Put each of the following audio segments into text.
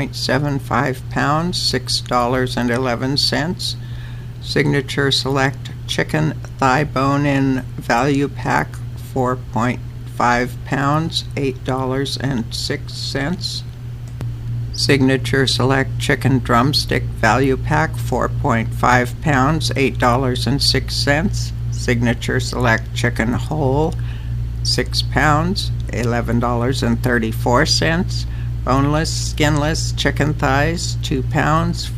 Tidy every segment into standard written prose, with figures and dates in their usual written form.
2.75 pounds, $6.11. Signature Select Chicken Thigh Bone-In Value Pack, 4.5 pounds, $8.06. Signature Select Chicken Drumstick Value Pack, 4.5 pounds, $8.06. Signature Select Chicken Whole, 6 pounds, $11.34. Boneless, skinless chicken thighs, 2 pounds,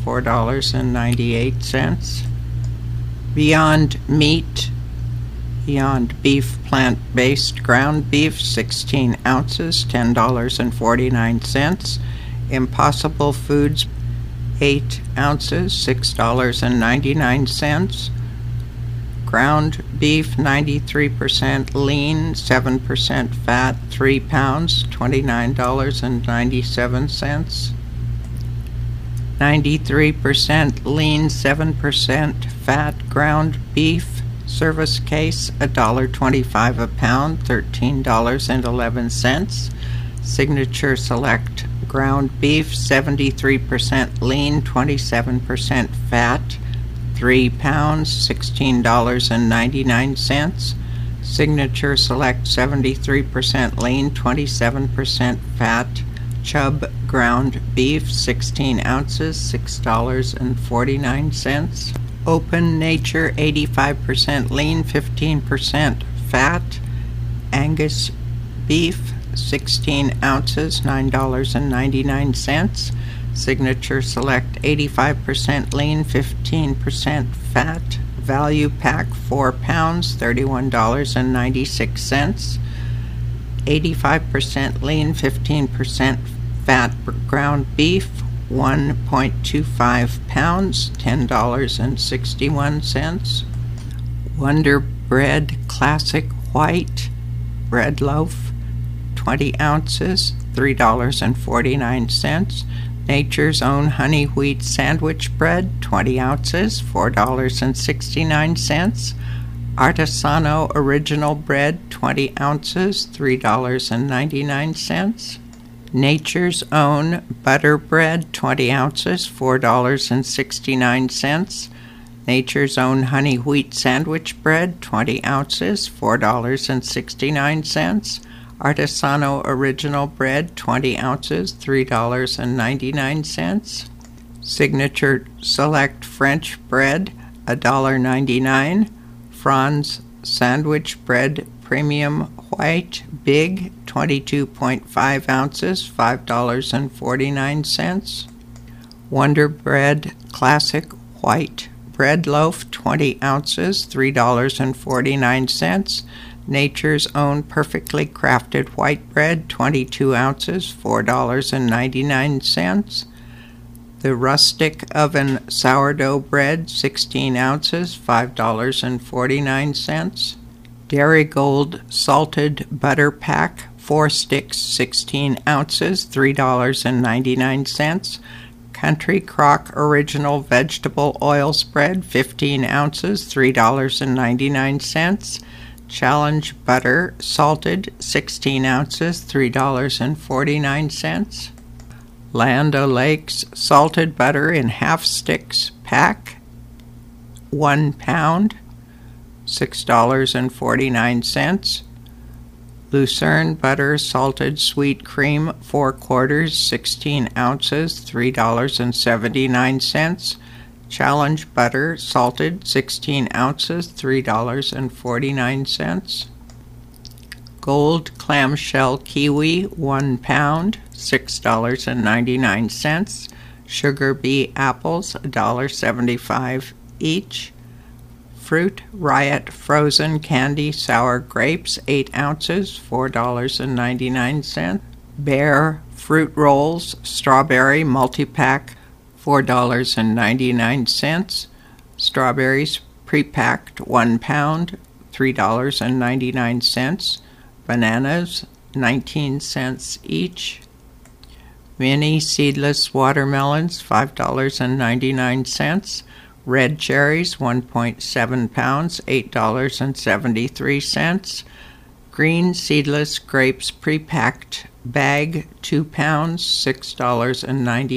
$4.98. Beyond Meat, Beyond Beef plant-based ground beef, 16 ounces, $10.49. Impossible Foods, 8 ounces, $6.99. Ground beef, 93% lean, 7% fat, 3 pounds, $29.97. 93% lean, 7% fat ground beef, service case, $1.25 a pound, $13.11. Signature Select ground beef, 73% lean, 27% fat, 3 pounds, $16.99. Signature Select 73% lean, 27% fat, Chub ground beef, 16 ounces, $6.49. Open Nature 85% lean, 15% fat, Angus beef, 16 ounces, $9.99. Signature Select 85% lean, 15% fat, Value Pack, 4 pounds, $31.96. 85% lean, 15% fat ground beef, 1.25 pounds, $10.61. Wonder Bread Classic White Bread Loaf, 20 ounces, $3.49. Nature's Own Honey Wheat Sandwich Bread, 20 ounces, $4.69. Artisano Original Bread, 20 ounces, $3.99. Nature's Own Butter Bread, 20 ounces, $4.69. Nature's Own Honey Wheat Sandwich Bread, 20 ounces, $4.69. Artisano Original Bread, 20 ounces, $3.99. Signature Select French Bread, $1.99. Franz Sandwich Bread Premium White Big, 22.5 ounces, $5.49. Wonder Bread Classic White Bread Loaf, 20 ounces, $3.49. Nature's Own Perfectly Crafted White Bread, 22 ounces, $4.99. The Rustic Oven Sourdough Bread, 16 ounces, $5.49. Darigold Salted Butter Pack, 4 sticks, 16 ounces, $3.99. Country Crock Original Vegetable Oil Spread, 15 ounces, $3.99. Challenge Butter Salted, 16 ounces, $3.49. Land O'Lakes Salted Butter in Half Sticks Pack, 1 pound, $6.49. Lucerne Butter Salted Sweet Cream, 4 quarters, 16 ounces, $3.79. Challenge Butter Salted, 16 ounces, $3.49. Gold Clamshell Kiwi, 1 pound, $6.99. Sugar Bee Apples, $1.75 each. Fruit Riot Frozen Candy Sour Grapes, 8 ounces, $4.99. Bear Fruit Rolls Strawberry Multi-Pack, $4.99. Strawberries pre-packed, 1 pound, $3.99. Bananas, 19 cents each. Mini seedless watermelons, $5.99. Red cherries, 1.7 pounds, $8.73. Green seedless grapes pre-packed bag, 2 pounds, $6.90.